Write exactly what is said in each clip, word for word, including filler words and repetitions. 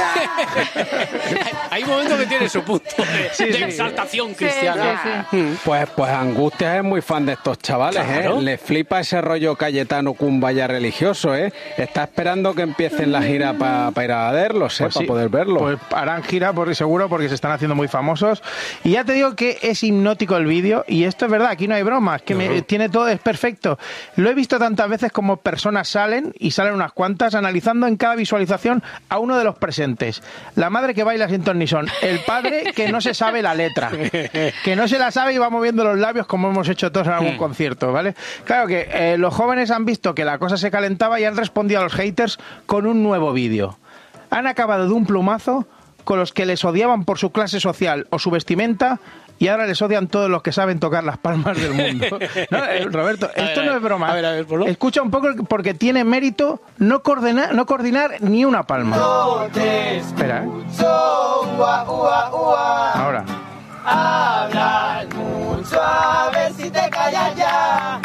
Hay momentos que tiene su punto de, sí, de sí. exaltación Sí, cristiana. sí, sí. Pues, pues Angustias es muy fan de estos chavales, Claro. ¿eh? Le flipa ese rollo Cayetano Cumbaya religioso, ¿eh? Está esperando que empiecen la gira para pa ir a verlos, ¿eh? Pues para sí, poder verlo. Pues harán gira, porque seguro, porque se están haciendo muy famosos. Y ya te digo que es hipnótico el vídeo, y esto es verdad, aquí no hay bromas, que me, tiene todo, es perfecto. Lo he visto tantas veces como personas salen, y salen unas cuantas, analizando en cada visualización a uno de los presentes. La madre que baila sin ton ni son, el padre que no se sabe la letra, que no se la sabe y va moviendo los labios como hemos hecho todos en algún concierto, ¿vale? Claro que eh, los jóvenes han visto que la cosa se calentaba y han respondido a los haters con un nuevo vídeo. Han acabado de un plumazo con los que les odiaban por su clase social o su vestimenta, y ahora les odian todos los que saben tocar las palmas del mundo. No, eh, Roberto, A esto ver, no es broma. a ver, a ver, ponlo. Escucha un poco, porque tiene mérito no coordinar, no coordinar ni una palma. No te Espera, ¿eh? ua, ua, ua. Ahora. Hablas mucho, a ver si te callas ya.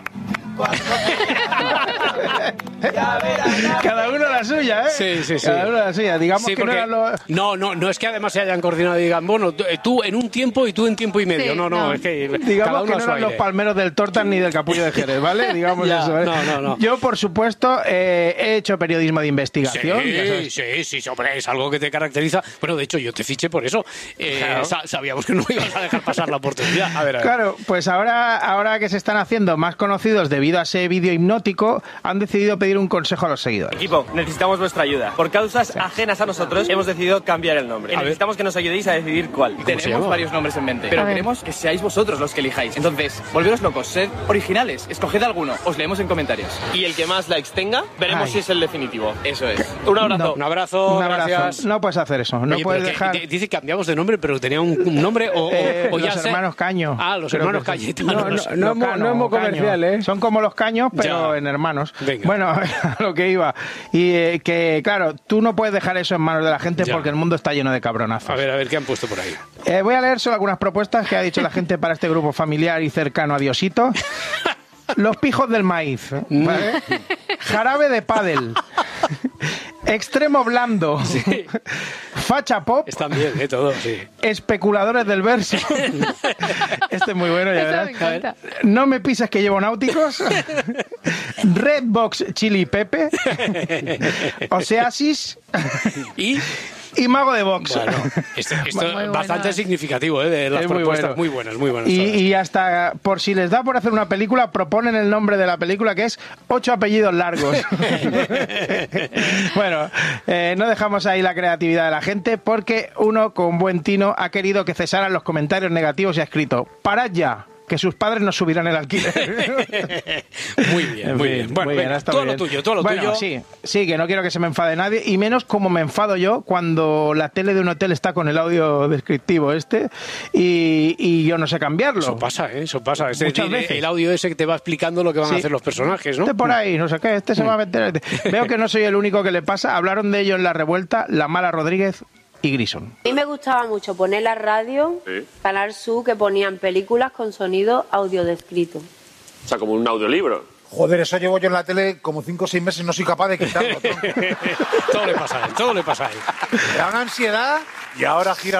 Cada uno la suya, ¿eh? Sí, sí, sí. Cada uno la suya. Digamos Sí, que no porque- era lo... no, no, no es que además se hayan coordinado y digan, bueno, tú- tú en un tiempo y tú en tiempo y medio. Sí, no, no, no. es que cada Digamos uno que a no su eran los aire. palmeros del Tortas ni del Capullo de Jerez, ¿vale? Digamos Ya, eso, ¿eh? no, no, no. Yo, por supuesto, eh, he hecho periodismo de investigación. ya sabes. Sí, sí, sí, hombre, es algo que te caracteriza. Bueno, de hecho, yo te fiché por eso. Eh, Claro. sa- sabíamos que no ibas a dejar pasar la oportunidad. A ver, a ver. Claro, pues ahora, ahora que se están haciendo más conocidos debido a ese vídeo hipnótico, han decidido pedir un consejo a los seguidores. Equipo, necesitamos vuestra ayuda. Por causas ajenas a nosotros, hemos decidido cambiar el nombre. Necesitamos que nos ayudéis a decidir cuál. se Tenemos llama? varios nombres en mente, A pero ver. queremos que seáis vosotros los que elijáis. Entonces, volveros locos, sed originales, escoged alguno. Os leemos en comentarios. Y el que más likes tenga, veremos Ay. si es el definitivo. Eso es. Un abrazo. No. Un abrazo, Un abrazo. gracias. No puedes hacer eso. No Oye, puedes pero que- dejar... que- dice que cambiamos de nombre, pero tenía un, un nombre o, o- Eh, o ya los sé- hermanos Caño. Ah, los Creo hermanos que sí. Cayetanos. No, no, Los no, hemos- Cano, no hemos Caño. comercial, ¿eh? Son como los caños, pero Ya. en hermanos. Venga. Bueno, a lo que iba. Y eh, que, claro, tú no puedes dejar eso en manos de la gente, Ya. porque el mundo está lleno de cabronazos. A ver, a ver, ¿qué han puesto por ahí? Eh, voy a leer solo algunas propuestas que ha dicho la gente para este grupo familiar y cercano a Diosito. Los pijos del maíz, ¿vale? Jarabe de pádel. Extremo blando. Facha pop. Están bien, ¿eh? Todo, sí. Especuladores del verso. Este es muy bueno, ya Eso verás. me encanta. No me pises que llevo náuticos. Redbox Chili Pepe. Oseasis. Y... Y Mago de Box. Bueno, esto, esto Muy es bueno. bastante significativo, ¿eh? De las Es muy propuestas bueno. muy buenas, muy buenas. Y, todas. y hasta por si les da por hacer una película, proponen el nombre de la película, que es Ocho apellidos largos. Bueno, eh, no dejamos ahí la creatividad de la gente, porque uno con buen tino ha querido que cesaran los comentarios negativos y ha escrito: parad ya, que sus padres nos subirán el alquiler. Muy bien, En muy fin, bien. Bueno, muy bien, venga, está todo muy lo bien. tuyo, todo lo Bueno, tuyo. sí, sí, que no quiero que se me enfade nadie, y menos como me enfado yo cuando la tele de un hotel está con el audio descriptivo este y, y yo no sé cambiarlo. Eso pasa, ¿eh? Eso pasa. Es Muchas decir, veces. el audio ese que te va explicando lo que van Sí. a hacer los personajes, ¿no? Este por ahí, no sé qué, este se va a meter. Veo que no soy el único que le pasa. Hablaron de ello en La Revuelta, La Mala Rodríguez y Grison. A mí me gustaba mucho poner la radio, Canal Sur, que ponían películas con sonido audiodescrito. O sea, como un audiolibro. Joder, eso llevo yo en la tele como cinco o seis meses, no soy capaz de quitarlo. Todo le pasa a él, todo le pasa a él. Me da una ansiedad y ahora gira